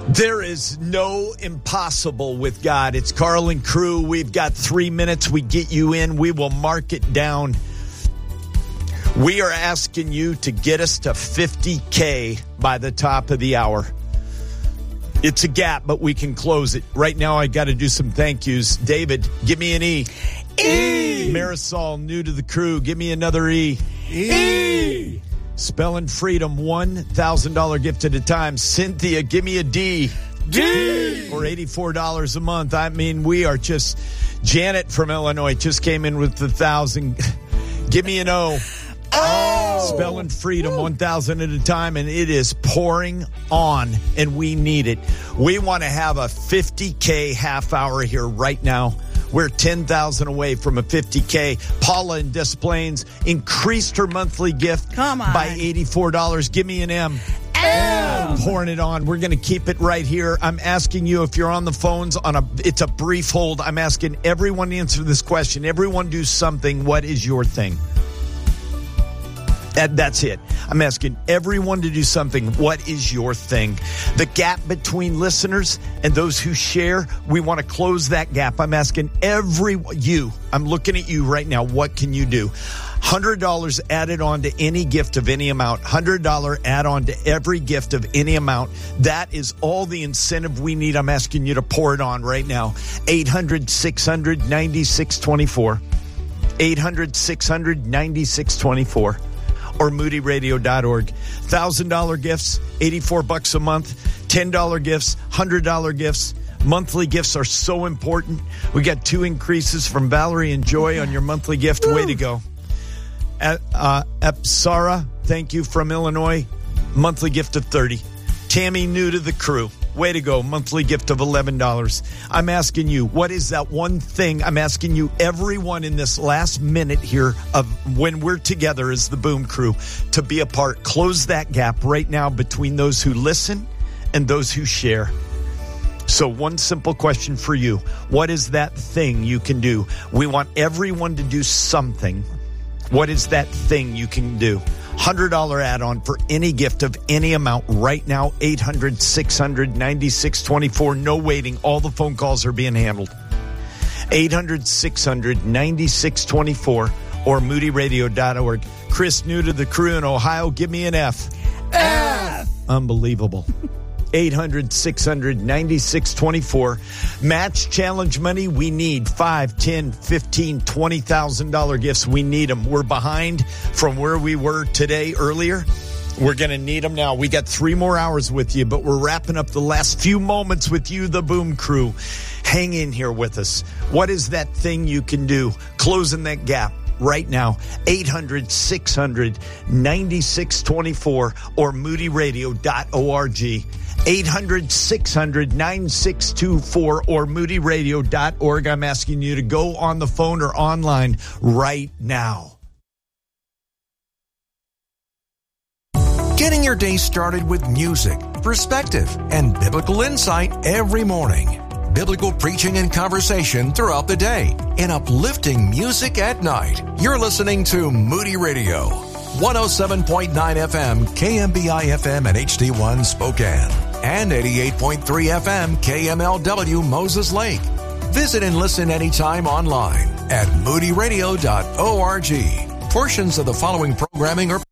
There is no impossible with God. It's Carl and crew. We've got 3 minutes. We get you in. We will mark it down. We are asking you to get us to 50K by the top of the hour. It's a gap, but we can close it. Right now, I got to do some thank yous. David, give me an E. E. Marisol, new to the crew. Give me another E. E. Spelling Freedom, $1,000 gift at a time. Cynthia, give me a D. D. Or $84 a month. I mean, we are just... Janet from Illinois just came in with 1,000. Give me an O. Oh. Spelling Freedom, 1,000 at a time, and it is pouring on, and we need it. We want to have a 50K half hour here right now. We're 10,000 away from a 50K. Paula in Des Plaines increased her monthly gift by $84. Give me an M. M. Pouring it on. We're going to keep it right here. I'm asking you, if you're on the phones, it's a brief hold. I'm asking everyone to answer this question. Everyone do something. What is your thing? That's it. I'm asking everyone to do something. What is your thing? The gap between listeners and those who share, we want to close that gap. I'm asking I'm looking at you right now. What can you do? $100 added on to any gift of any amount. $100 add on to every gift of any amount. That is all the incentive we need. I'm asking you to pour it on right now. 800-600-9624. 800-600-9624. Or moodyradio.org. $1,000 gifts, $84 a month. $10 gifts, $100 gifts. Monthly gifts are so important. We got 2 increases from Valerie and Joy on your monthly gift. Way to go. Sarah, thank you, from Illinois. Monthly gift of $30. Tammy, new to the crew. Way to go. Monthly gift of $11. I'm asking you, what is that one thing? I'm asking you, everyone in this last minute here of when we're together as the Boom Crew, to be a part. Close that gap right now between those who listen and those who share. So one simple question for you. What is that thing you can do? We want everyone to do something. What is that thing you can do? $100 add-on for any gift of any amount right now. 800-600-9624. No waiting. All the phone calls are being handled. 800-600-9624 or moodyradio.org. Chris, new to the crew in Ohio, give me an F. F. Unbelievable. 800-600-9624. Match challenge money. We need $5, $10, $15, $20,000 gifts. We need them. We're behind from where we were today earlier. We're going to need them now. We got 3 more hours with you, but we're wrapping up the last few moments with you, the Boom Crew. Hang in here with us. What is that thing you can do? Closing that gap right now. 800-600-9624 or moodyradio.org. 800-600-9624 or moodyradio.org. I'm asking you to go on the phone or online right now. Getting your day started with music, perspective, and biblical insight every morning. Biblical preaching and conversation throughout the day, and uplifting music at night. You're listening to Moody Radio, 107.9 FM, KMBI FM and HD1 Spokane, and 88.3 FM, KMLW Moses Lake. Visit and listen anytime online at moodyradio.org. Portions of the following programming are